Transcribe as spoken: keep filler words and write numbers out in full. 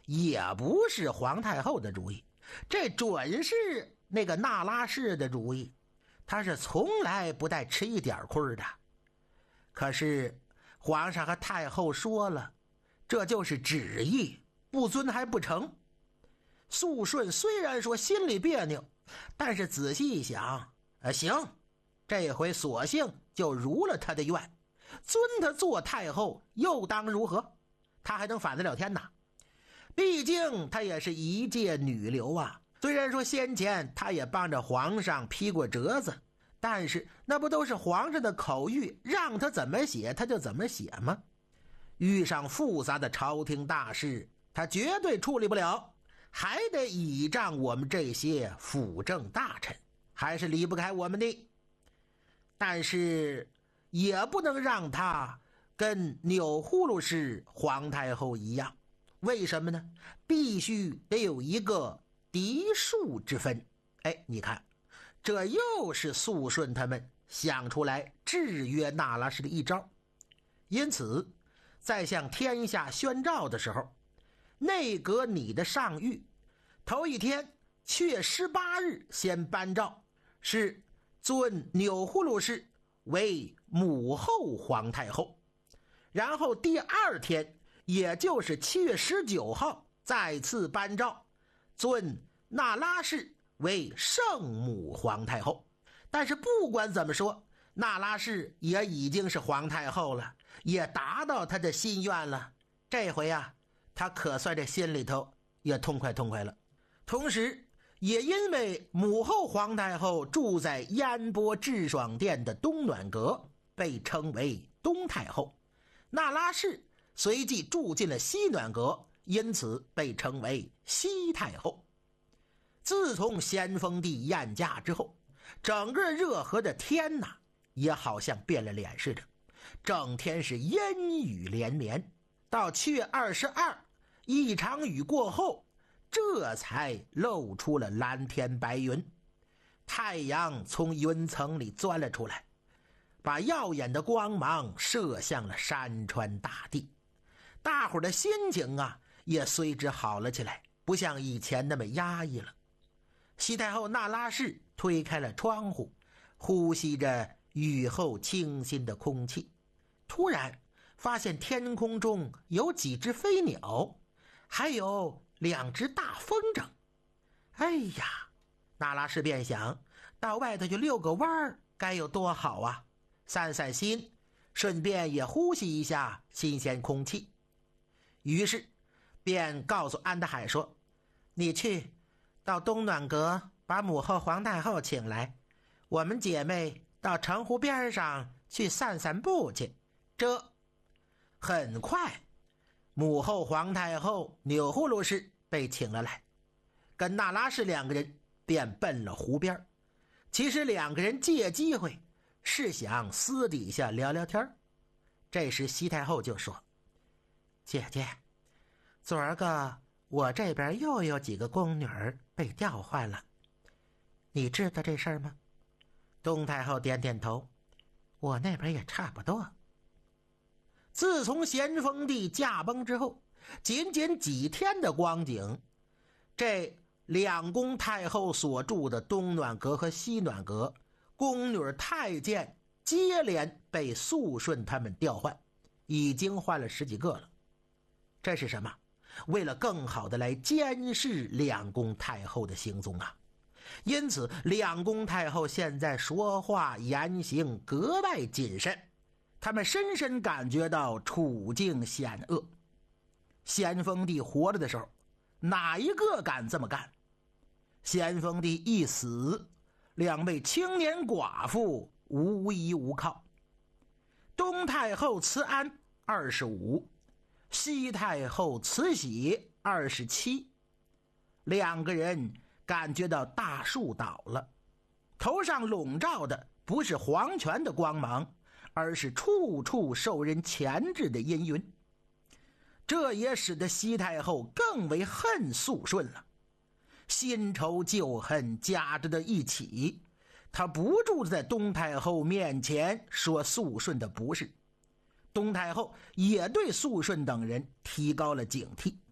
也不是皇太后的主意，这准是那个那拉氏的主意，他是从来不带吃一点亏的。可是皇上和太后说了，这就是旨意，不遵还不成。肃顺虽然说心里别扭，但是仔细一想，啊，行，这回索性就如了他的愿，尊他做太后又当如何？他还能反得了天哪？毕竟他也是一介女流啊，虽然说先前他也帮着皇上批过折子，但是那不都是皇上的口谕，让他怎么写他就怎么写吗？遇上复杂的朝廷大事，他绝对处理不了，还得倚仗我们这些辅政大臣，还是离不开我们的。但是也不能让他跟钮祜禄氏皇太后一样，为什么呢？必须得有一个嫡庶之分。哎，你看，这又是肃顺他们想出来制约那拉氏的一招。因此在向天下宣诏的时候，内阁拟的上谕头一天却十八日先颁诏，是尊钮祜禄氏为母后皇太后，然后第二天也就是七月十九号再次颁诏，尊那拉氏为圣母皇太后。但是不管怎么说，那拉氏也已经是皇太后了，也达到他的心愿了，这回啊他可算这心里头也痛快痛快了。同时也因为母后皇太后住在烟波智爽殿的东暖阁，被称为东太后，那拉氏随即住进了西暖阁，因此被称为西太后。自从咸丰帝晏驾之后，整个热河的天哪也好像变了脸似的，整天是阴雨连绵。到七月二十二，一场雨过后，这才露出了蓝天白云，太阳从云层里钻了出来，把耀眼的光芒射向了山川大地。大伙的心情啊也随之好了起来，不像以前那么压抑了。西太后那拉氏推开了窗户，呼吸着雨后清新的空气，突然发现天空中有几只飞鸟，还有两只大风筝。哎呀，那拉氏便想到外头去遛个弯儿该有多好啊，散散心，顺便也呼吸一下新鲜空气。于是便告诉安德海说，你去到东暖阁把母后皇太后请来，我们姐妹到城湖边上去散散步去。这很快母后皇太后钮祜禄氏被请了来，跟那拉氏两个人便奔了湖边。其实两个人借机会是想私底下聊聊天。这时西太后就说，姐姐，昨儿个我这边又有几个宫女儿被调换了，你知道这事儿吗？东太后点点头，我那边也差不多。自从咸丰帝驾崩之后，仅仅几天的光景，这两宫太后所住的东暖阁和西暖阁，宫女太监接连被肃顺他们调换，已经换了十几个了。这是什么？为了更好的来监视两宫太后的行踪啊。因此两宫太后现在说话言行格外谨慎，他们深深感觉到处境险恶。咸丰帝活着的时候，哪一个敢这么干？咸丰帝一死，两位青年寡妇无依无靠。东太后慈安二十五，西太后慈禧二十七，两个人感觉到大树倒了，头上笼罩的不是皇权的光芒，而是处处受人钳制的阴云。这也使得西太后更为恨肃顺了，新仇旧恨加之的一起，他不住在东太后面前说肃顺的不是。东太后也对肃顺等人提高了警惕。